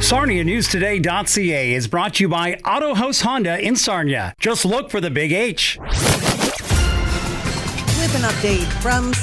SarniaNewsToday.ca is brought to you by Auto House Honda in Sarnia. Just look for the Big H. With an update from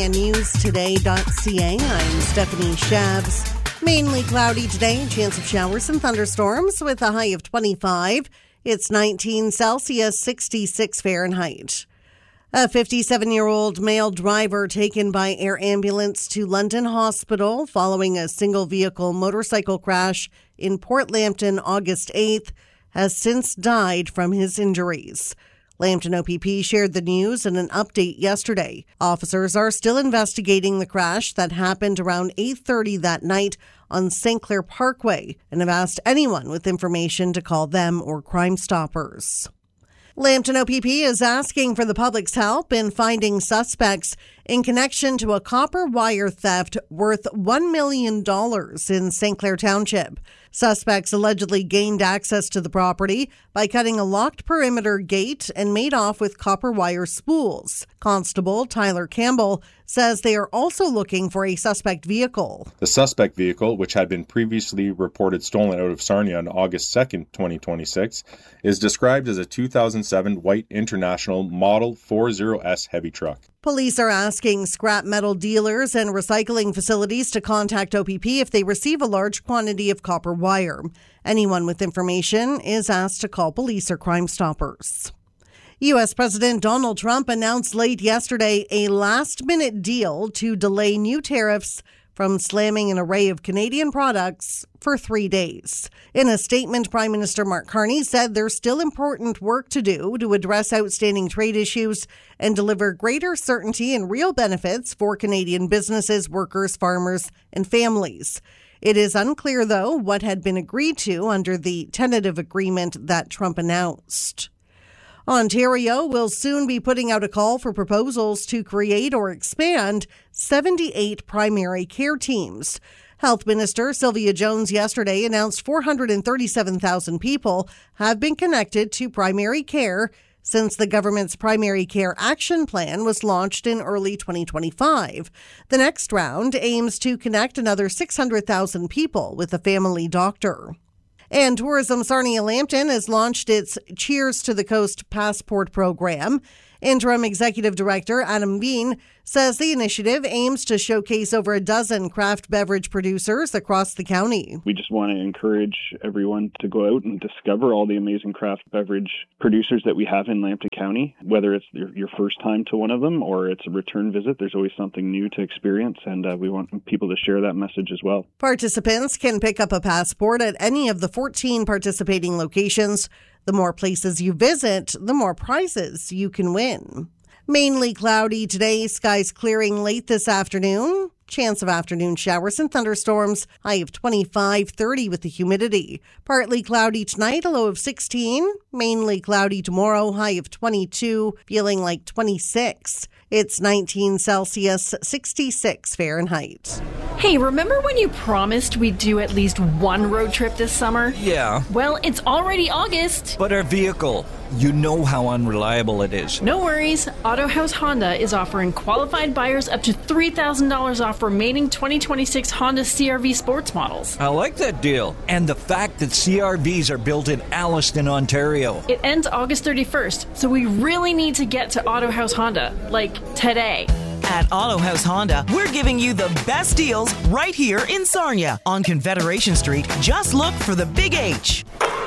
SarniaNewsToday.ca, I'm Stephanie Shabs. Mainly cloudy today, chance of showers and thunderstorms with a high of 25. It's 19 Celsius, 66 Fahrenheit. A 57-year-old male driver taken by air ambulance to London Hospital following a single-vehicle motorcycle crash in Port Lambton August 8th has since died from his injuries. Lambton OPP shared the news in an update yesterday. Officers are still investigating the crash that happened around 8:30 that night on St. Clair Parkway and have asked anyone with information to call them or Crime Stoppers. Lambton OPP is asking for the public's help in finding suspects in connection to a copper wire theft worth $1 million in St. Clair Township. Suspects allegedly gained access to the property by cutting a locked perimeter gate and made off with copper wire spools. Constable Tyler Campbell says they are also looking for a suspect vehicle. The suspect vehicle, which had been previously reported stolen out of Sarnia on August 2nd, 2026, is described as a 2007 white International Model 40S heavy truck. Police are asking scrap metal dealers and recycling facilities to contact OPP if they receive a large quantity of copper wire. Anyone with information is asked to call police or Crime Stoppers. U.S. President Donald Trump announced late yesterday a last-minute deal to delay new tariffs from slamming an array of Canadian products for 3 days. In a statement, Prime Minister Mark Carney said there's still important work to do to address outstanding trade issues and deliver greater certainty and real benefits for Canadian businesses, workers, farmers, and families. It is unclear, though, what had been agreed to under the tentative agreement that Trump announced. Ontario will soon be putting out a call for proposals to create or expand 78 primary care teams. Health Minister Sylvia Jones yesterday announced 437,000 people have been connected to primary care since the government's Primary Care Action Plan was launched in early 2025. The next round aims to connect another 600,000 people with a family doctor. And Tourism Sarnia Lambton has launched its Cheers to the Coast Passport program. Interim Executive Director Adam Bean says the initiative aims to showcase over a dozen craft beverage producers across the county. We just want to encourage everyone to go out and discover all the amazing craft beverage producers that we have in Lambton County. Whether it's your first time to one of them or it's a return visit, there's always something new to experience, and we want people to share that message as well. Participants can pick up a passport at any of the 14 participating locations. The more places you visit, the more prizes you can win. Mainly cloudy today, skies clearing late this afternoon. Chance of afternoon showers and thunderstorms, high of 25-30 with the humidity. Partly cloudy tonight, a low of 16. Mainly cloudy tomorrow, high of 22, feeling like 26. It's 19 Celsius, 66 Fahrenheit. Hey, remember when you promised we'd do at least one road trip this summer? Yeah. Well, it's already August. But our vehicle, you know how unreliable it is. No worries. Auto House Honda is offering qualified buyers up to $3,000 off remaining 2026 Honda CR-V sports models. I like that deal. And the fact that CR-Vs are built in Alliston, Ontario. It ends August 31st, so we really need to get to Auto House Honda, like today. At Auto House Honda, we're giving you the best deals right here in Sarnia on Confederation Street. Just look for the Big H.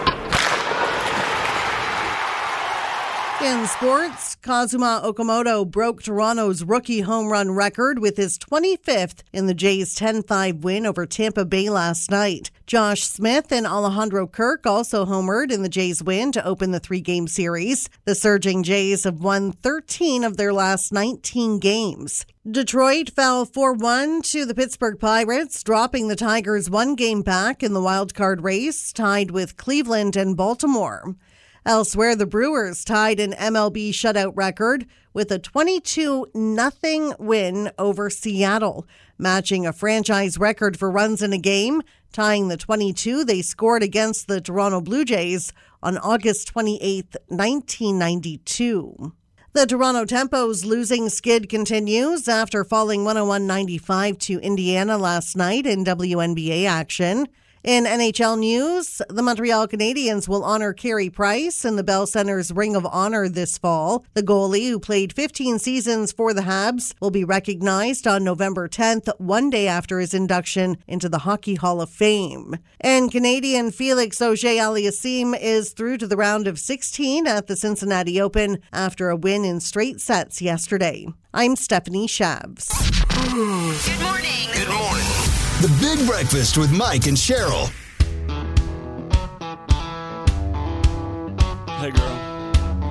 In sports, Kazuma Okamoto broke Toronto's rookie home run record with his 25th in the Jays' 10-5 win over Tampa Bay last night. Josh Smith and Alejandro Kirk also homered in the Jays' win to open the 3-game series. The surging Jays have won 13 of their last 19 games. Detroit fell 4-1 to the Pittsburgh Pirates, dropping the Tigers 1 game back in the wild-card race, tied with Cleveland and Baltimore. Elsewhere, the Brewers tied an MLB shutout record with a 22-0 win over Seattle, matching a franchise record for runs in a game, tying the 22 they scored against the Toronto Blue Jays on August 28, 1992. The Toronto Tempo's losing skid continues after falling 101-95 to Indiana last night in WNBA action. In NHL news, the Montreal Canadiens will honor Carey Price in the Bell Centre's Ring of Honor this fall. The goalie, who played 15 seasons for the Habs, will be recognized on November 10th, one day after his induction into the Hockey Hall of Fame. And Canadian Felix Auger-Aliassime is through to the round of 16 at the Cincinnati Open after a win in straight sets yesterday. I'm Stephanie Shavs. Good morning. Good morning. The Big Breakfast with Mike and Cheryl. Hey, girl.